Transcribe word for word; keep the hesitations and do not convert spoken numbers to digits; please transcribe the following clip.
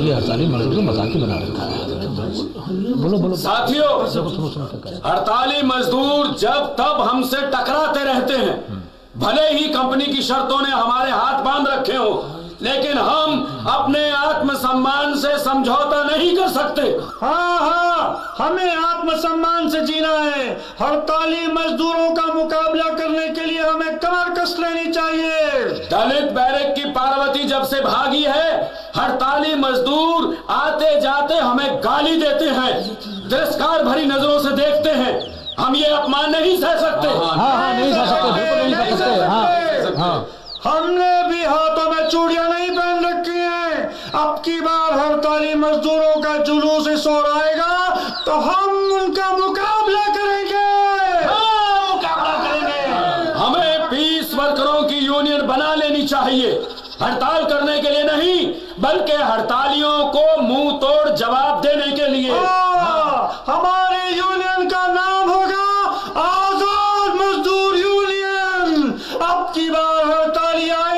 ये हड़ताली मजदूर मजाक ही बना रखा है। बोलो बोलो साथियों, हड़ताली मजदूर जब तब हमसे टकराते रहते हैं। भले ही कंपनी की शर्तों ने हमारे हाथ बांध रखे हो, लेकिन हम अपने आत्मसम्मान से समझौता नहीं कर सकते। हाँ हाँ, हमें आत्मसम्मान से जीना है। हड़ताली मजदूरों का मुकाबला करने के लिए हमें कमर कस लेनी चाहिए। दलित बैरक की पार्वती जब से भागी है, हड़ताली मजदूर आते जाते हमें गाली देते हैं, तिरस्कार भरी नजरों से देखते हैं। हम ये अपमान नहीं सह सकते। हाँ हाँ, नहीं सह सकते, बिल्कुल नहीं सह सकते। हाँ हाँ, हमने भी हाथों में चूड़ियां नहीं पहन रखी हैं। अब की बार हड़ताली मजदूरों का जुलूस इस ओर आएगा तो हम उनका मुकाबला करेंगे। हाँ, मुकाबला करेंगे। हमें पीस वर्करों की यूनियन बना लेनी चाहिए, हड़ताल करने के लिए नहीं, बल्कि हड़तालियों को मुंह तोड़ जवाब देने के लिए। हमारी यूनियन का नाम होगा आजाद मजदूर यूनियन। अब की बार हड़ताली आए